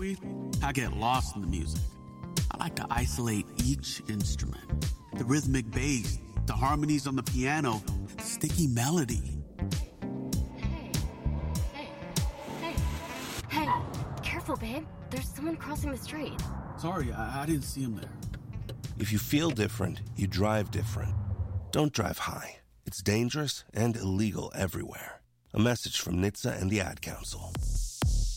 tumbleweed, I get lost in the music. I like to isolate each instrument. The rhythmic bass, the harmonies on the piano, the sticky melody. Hey, careful, babe. There's someone crossing the street. Sorry, I didn't see him there. If you feel different, you drive different. Don't drive high. It's dangerous and illegal everywhere. A message from NHTSA and the Ad Council.